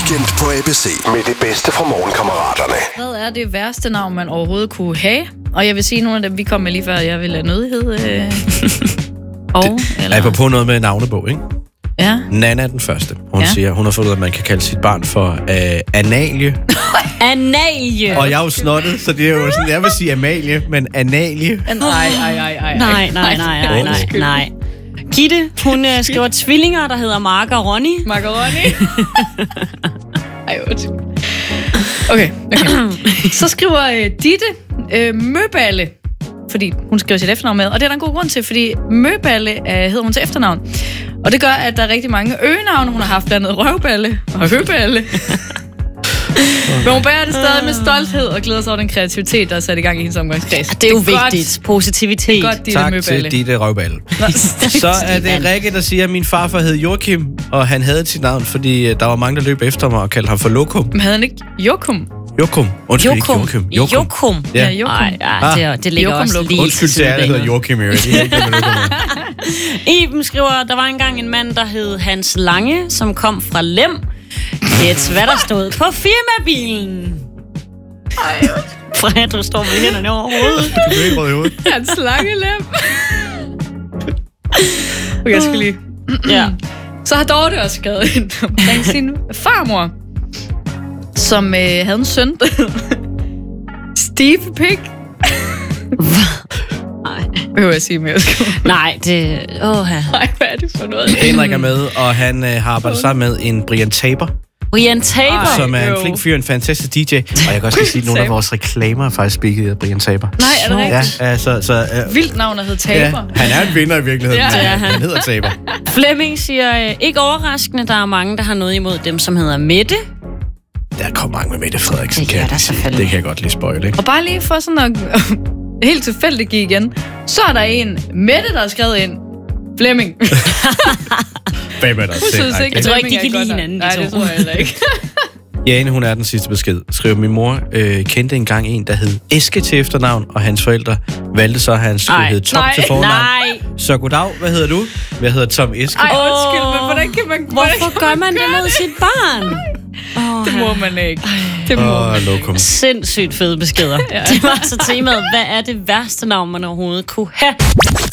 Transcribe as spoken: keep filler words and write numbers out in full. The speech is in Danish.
Weekend på A B C med det bedste fra Morgenkammeraterne. Hvad er det værste navn, man overhovedet kunne have? Og jeg vil sige, nogle af dem, vi kom med lige før, jeg vil have nødighed. Øh... og, det, eller... er på på noget med en navnebog, ikke? Ja. Nana er den første. Hun ja. siger, hun har fundet ud af, at man kan kalde sit barn for øh, Analie. Analie! Og jeg er jo snottet, så det er jo sådan, jeg vil sige Amalie, men Analie. Nej, ej, ej, ej. Nej, nej, nej, nej, nej, nej. Gitte, hun øh, skriver tvillinger, der hedder Mark og Ronny. Mark og Ronny? Ej, okay, okay. Så skriver øh, Ditte øh, Møballe, fordi hun skriver sit efternavn med, og det er der en god grund til, fordi Møballe øh, hedder hun til efternavn. Og det gør, at der er rigtig mange øgenavne, hun har haft, blandt andet Røvballe og Høballe. Men hun bærer det stadig med stolthed og glæder sig over den kreativitet, der er sat i gang i hendes omgangskreds. Det er jo det er vigtigt. Godt. Positivitet. Det er godt, Ditte tak Møballe. til Ditte Røvballe. Så er det Rikke, der siger, at min farfar hed Joachim, og han havde sit navn, fordi der var mange, der løb efter mig og kaldte ham for Lokum. Men havde han ikke Jokum? Jokum. Undskyld, ikke Jokum. Joachim. Jokum. Ja, ja Jokum. Ej, ja, det, det ligger Jokum, også Lokum. lige undskyld til alle, der hedder Joachim. Iben skriver, der var engang en mand, der hed Hans Lange, som kom fra Lem. Gæt, hvad der stod på firmabilen. Ej, Fred, du står med hænderne over hovedet. Du er ikke rød i hovedet. Hans lange lem. Okay, jeg skal lige... Ja. Så har Dorte også skrevet ind omkring sin farmor, som øh, havde en søn, der hed Steve Pig. Nej. Behøver jeg sige mere? Nej, det... Åh, ja. Nej, hvad er det for noget? Henrik er med, og han øh, har arbejdet sammen med en Brian Taber. Brian Taber. Ej, som er en jo. flink fyr, en fantastisk D J. Og jeg kan også lige sige, at nogle af vores reklamer er faktisk spikket af Brian Taber. Nej, er det Ja, rigtigt? ja så... så uh, Vildt navn, der hedder ja, Taber. han er en vinder i virkeligheden, Ja, ja, ja, han. han hedder Taber. Flemming siger, øh, ikke overraskende, der er mange, der har noget imod dem, som hedder Mette. Der kommer mange med Mette Frederiksen, Det kan gør jeg der lige sige. selvfølgelig. Det kan jeg godt lige spoil, ikke? Og bare lige for sådan at helt tilfældigt give igen, så er der en Mette, der har skrevet ind. Flemming. Hvem er der Hun synes selv? ikke, Jeg tror Flemming ikke, de er kan godt lide nok. hinanden, de Nej, to. det tror jeg heller ikke. Jane, hun er den sidste besked. Skriver, min mor øh, kendte engang en, der hed Eske til efternavn, og hans forældre valgte så, at han skulle hedde Tom nej, til fornavn. Nej. Så goddag, hvad hedder du? Jeg hedder Tom Eske. Ej, undskyld, men hvordan kan man... Hvorfor gør man det mod sit barn? Oh, Det må man ikke. Det må Åh, man lokum. Sindssygt fede beskeder. Ja. Det var så temaet, hvad er det værste navn, man overhovedet kunne have?